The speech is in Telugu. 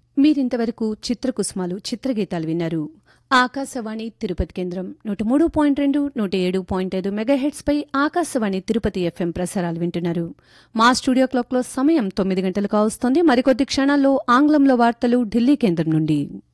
మీరింతవరకు చిత్రకుసుమాలు చిత్రగీతాలు విన్నారు. ఆకాశవాణి తిరుపతి కేంద్రం 103.2 107.5 మెగాహెర్ట్స్ పై ఆకాశవాణి తిరుపతి ఎఫ్ఎం ప్రసారాలు వింటున్నారు. మా స్టూడియో క్లాక్లో సమయం 9 గంటలు కావస్తోంది. మరికొద్ది క్షణాల్లో ఆంగ్లంలో వార్తలు ఢిల్లీ కేంద్రం నుండి.